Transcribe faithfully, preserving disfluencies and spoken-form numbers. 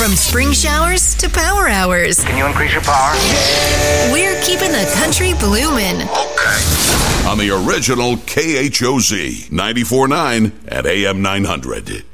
From spring showers to power hours. Can you increase your power? We're keeping the country blooming. Okay. On the original K H O Z ninety-four point nine at A M nine hundred.